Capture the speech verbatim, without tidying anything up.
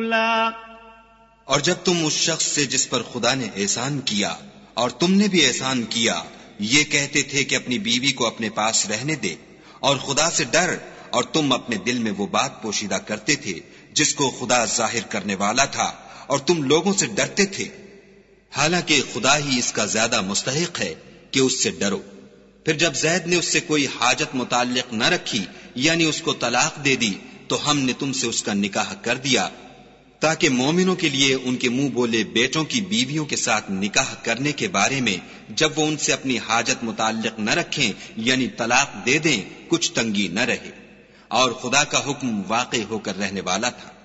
رسولا. और जब तुम उस शख्स से जिस पर खुदा ने एहसान किया और तुमने भी एहसान किया ये कहते थे कि अपनी बीवी को अपने पास रहने दे और खुदा से डर, और तुम अपने दिल में वो बात पोशीदा करते थे जिसको खुदा जाहिर करने वाला था और तुम लोगों से डरते थे, हालांकि खुदा ही इसका ज्यादा मुस्तहिक है कि उससे डरो. फिर जब जैद ने उससे कोई हाजत मुताल्लिक न रखी यानी उसको तलाक दे दी तो हमने तुमसे उसका निकाह कर दिया ताकि मोमिनों के लिए उनके मुंह बोले बेटों की बीवियों के साथ निकाह करने के बारे में जब वो उनसे अपनी हाजत मुताल्लिक न रखें यानी तलाक दे दें कुछ तंगी न रहे. और खुदा का हुक्म वाक़ई होकर रहने वाला था.